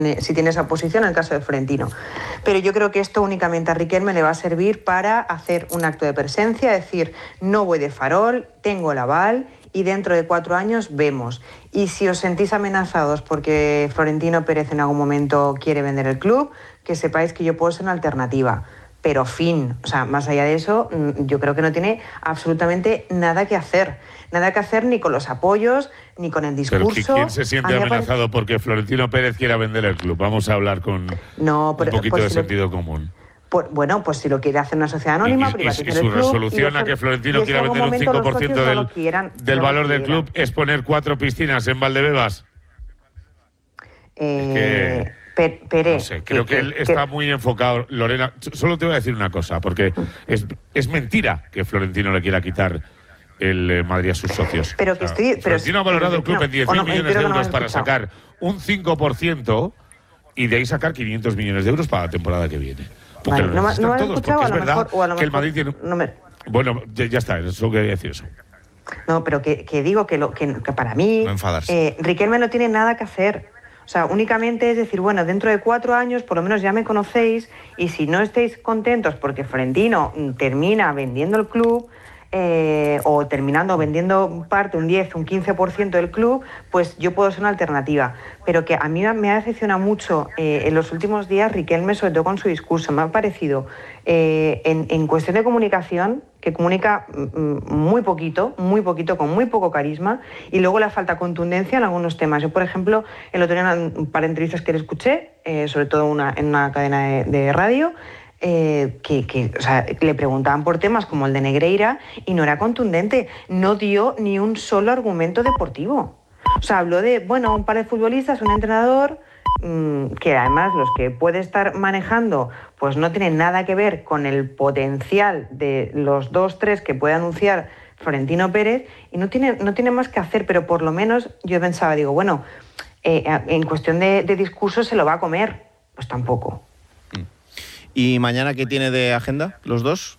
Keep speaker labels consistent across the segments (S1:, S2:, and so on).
S1: si tiene esa posición en el caso de Florentino. Pero yo creo que esto únicamente a Riquelme le va a servir para hacer un acto de presencia, decir, no voy de farol, tengo el aval y dentro de 4 años vemos. Y si os sentís amenazados porque Florentino Pérez en algún momento quiere vender el club, que sepáis que yo puedo ser una alternativa. Pero fin, o sea, más allá de eso, yo creo que no tiene absolutamente nada que hacer. Nada que hacer ni con los apoyos, ni con el discurso.
S2: Pero ¿quién se siente amenazado porque Florentino Pérez quiera vender el club? Vamos a hablar con un poquito de sentido común.
S1: Bueno, pues si lo quiere hacer una sociedad anónima, privatizar el club.
S2: Y su resolución a que Florentino quiera vender un 5% del valor del club es poner 4 piscinas en Valdebebas.
S1: Pere,
S2: no sé, creo que él está muy enfocado. Lorena, solo te voy a decir una cosa, porque es mentira que Florentino le quiera quitar el Madrid a sus socios.
S1: Pero que
S2: Florentino ha valorado el club en 10.000 millones de euros para sacar un 5% y de ahí sacar 500 millones de euros para la temporada que viene. Porque
S1: vale, no
S2: todos, porque es verdad que el Madrid tiene... Bueno, ya está, solo quería decir eso.
S1: No, pero que digo que para mí Riquelme no tiene nada que hacer. O sea, únicamente es decir, bueno, dentro de 4 años por lo menos ya me conocéis y si no estáis contentos porque Florentino termina vendiendo el club o terminando vendiendo parte, un 10, un 15% del club, pues yo puedo ser una alternativa. Pero que a mí me ha decepcionado mucho en los últimos días Riquelme, sobre todo con su discurso. Me ha parecido en cuestión de comunicación, que comunica muy poquito, con muy poco carisma, y luego le falta contundencia en algunos temas. Yo, por ejemplo, el otro día en un par de entrevistas que le escuché, sobre todo en una cadena de radio, o sea, le preguntaban por temas como el de Negreira y no era contundente, no dio ni un solo argumento deportivo. O sea, habló de, bueno, un par de futbolistas, un entrenador, que además los que puede estar manejando pues no tienen nada que ver con el potencial de los 2, 3 que puede anunciar Florentino Pérez y no tiene más que hacer, pero por lo menos yo pensaba, digo, bueno, en cuestión de discurso se lo va a comer, pues tampoco.
S3: ¿Y mañana qué tiene de agenda los dos?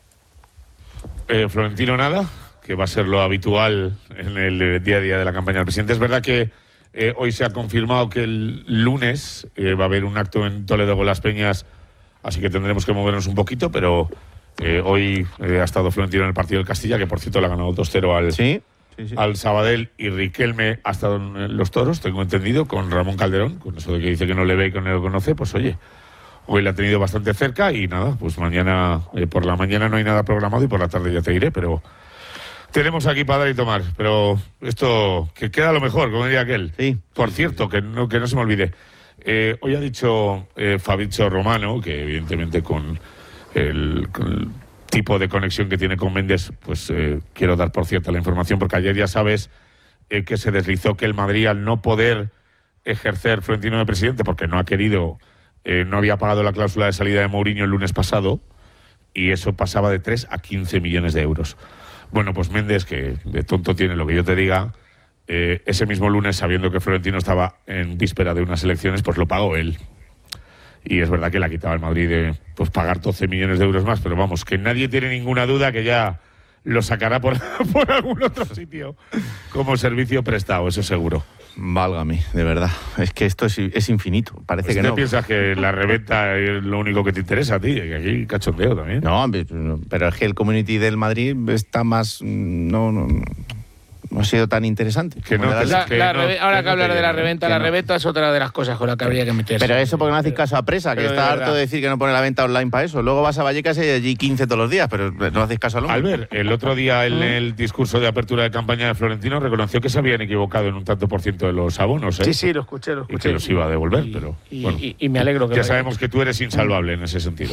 S2: Florentino nada, que va a ser lo habitual en el día a día de la campaña del presidente. Es verdad que hoy se ha confirmado que el lunes va a haber un acto en Toledo con las Peñas, así que tendremos que movernos un poquito, pero hoy ha estado Florentino en el partido del Castilla, que por cierto le ha ganado 2-0 al Sabadell, y Riquelme ha estado en los Toros, tengo entendido, con Ramón Calderón, con eso de que dice que no le ve y que no lo conoce, pues oye, hoy la ha tenido bastante cerca y nada, pues mañana, por la mañana no hay nada programado y por la tarde ya te iré, pero tenemos aquí para dar y tomar. Pero esto, que queda lo mejor, como diría aquel.
S3: Sí.
S2: Por cierto, que no se me olvide. Hoy ha dicho Fabrizio Romano, que evidentemente con el tipo de conexión que tiene con Méndez, pues quiero dar por cierta la información, porque ayer ya sabes que se deslizó que el Madrid, al no poder ejercer Florentino de presidente, porque no ha querido... no había pagado la cláusula de salida de Mourinho el lunes pasado y eso pasaba de 3 a 15 millones de euros. Bueno, pues Méndez, que de tonto tiene lo que yo te diga, ese mismo lunes, sabiendo que Florentino estaba en víspera de unas elecciones, pues lo pagó él. Y es verdad que le ha quitado al Madrid de pagar 12 millones de euros más, pero vamos, que nadie tiene ninguna duda que ya lo sacará por algún otro sitio como servicio prestado, eso seguro.
S3: Válgame, de verdad. Es que esto es infinito. Parece
S2: pues
S3: que no.
S2: ¿Piensas que la reventa es lo único que te interesa a ti? Que aquí cachondeo también.
S3: No, pero es que el community del Madrid está más... No ha sido tan interesante.
S4: Ahora que hablar de la reventa es otra de las cosas con las que habría que meterse.
S3: Pero eso porque no hacéis caso a Presa, que está harto de decir que no pone la venta online para eso. Luego vas a Vallecas y hay allí 15 todos los días, pero no hacéis caso al hombre.
S2: Albert, el otro día en el discurso de apertura de campaña de Florentino reconoció que se habían equivocado en un tanto por ciento de los abonos.
S4: Sí, lo escuché.
S2: Y que los iba a devolver, pero bueno.
S4: Y me alegro que...
S2: Ya sabemos que tú eres insalvable en ese sentido.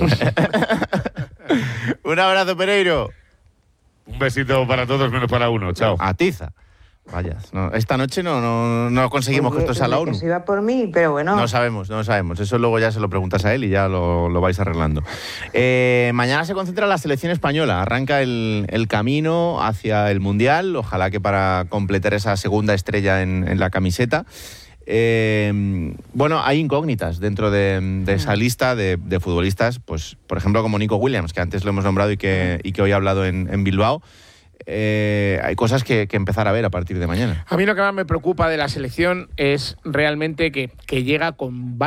S3: Un abrazo, Pereiro.
S2: Un besito para todos, menos para uno. Chao.
S3: Atiza. Vaya, esta noche no conseguimos que esto sea la ONU.
S1: Se iba por mí, pero bueno.
S3: No sabemos. Eso luego ya se lo preguntas a él y ya lo vais arreglando. Mañana se concentra la selección española. Arranca el camino hacia el Mundial. Ojalá que para completar esa segunda estrella en la camiseta. Bueno, hay incógnitas dentro de esa lista de futbolistas, pues por ejemplo como Nico Williams, que antes lo hemos nombrado y que hoy ha hablado en Bilbao. hay cosas que empezar a ver a partir de mañana.
S4: A mí lo que más me preocupa de la selección es realmente que llega con